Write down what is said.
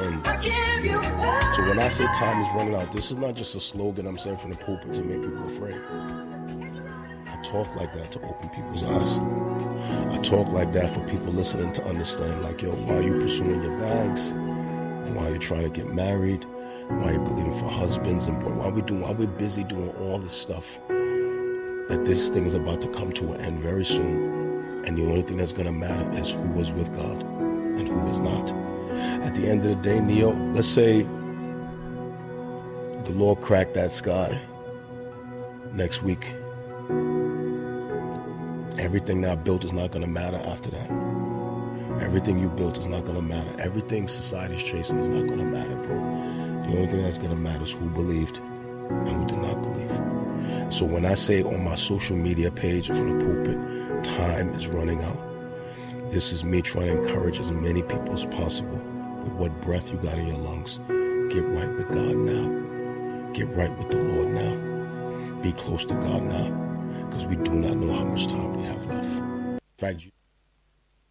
end. So when I say time is running out, this is not just a slogan I'm saying from the pulpit to make people afraid. I talk like that to open people's eyes. I talk like that for people listening to understand, like, yo, why are you pursuing your bags? Why are you trying to get married? Why are you believing for husbands and boys? Why we're busy doing all this stuff? That this thing is about to come to an end very soon. And the only thing that's going to matter is who was with God and who is not. At the end of the day, Neo, let's say the Lord cracked that sky next week. Everything that I built is not going to matter after that. Everything you built is not going to matter. Everything society's chasing is not going to matter, bro. The only thing that's going to matter is who believed and who did not believe. So when I say on my social media page from the pulpit, time is running out, this is me trying to encourage as many people as possible with what breath you got in your lungs. Get right with God now. Get right with the Lord now. Be close to God now, because we do not know how much time we have left. In fact,